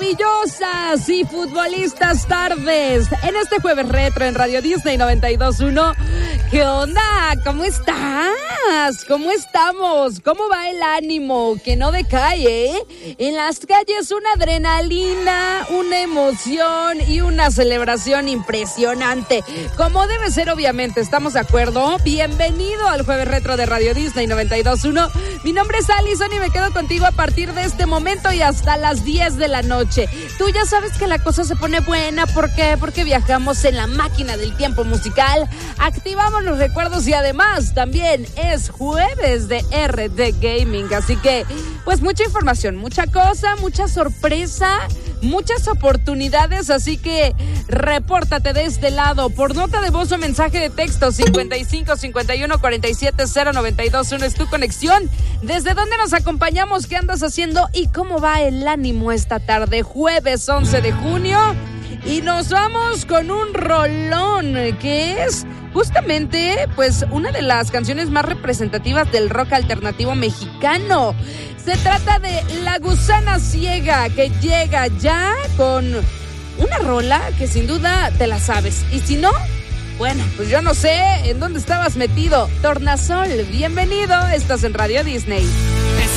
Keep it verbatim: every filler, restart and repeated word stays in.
maravillosas y futbolistas tardes en este jueves retro en Radio Disney noventa y dos punto uno. ¿Qué onda? ¿Cómo estás? ¿Cómo estamos? ¿Cómo va el ánimo? Que no decae, ¿eh? En las calles una adrenalina, una emoción y una celebración impresionante. Como debe ser, obviamente, ¿estamos de acuerdo? Bienvenido al jueves retro de Radio Disney noventa y dos punto uno. Mi nombre es Alison y me quedo contigo a partir de este momento y hasta las diez de la noche. Tú ya sabes que la cosa se pone buena. ¿Por qué? Porque viajamos en la máquina del tiempo musical, activamos los recuerdos y además también es jueves de R D Gaming. Así que, pues mucha información, mucha cosa, mucha sorpresa, muchas oportunidades. Así que repórtate de este lado por nota de voz o mensaje de texto. Cincuenta y cinco, cincuenta y uno, cuarenta y siete, cero noventa y dos uno es tu conexión. ¿Desde dónde nos acompañamos? ¿Qué andas haciendo? ¿Y cómo va el ánimo esta tarde? Jueves once de junio. Y nos vamos con un rolón que es justamente, pues, una de las canciones más representativas del rock alternativo mexicano. Se trata de La Gusana Ciega, que llega ya con una rola que sin duda te la sabes. Y si no, bueno, pues yo no sé en dónde estabas metido. Tornasol, bienvenido, estás en Radio Disney.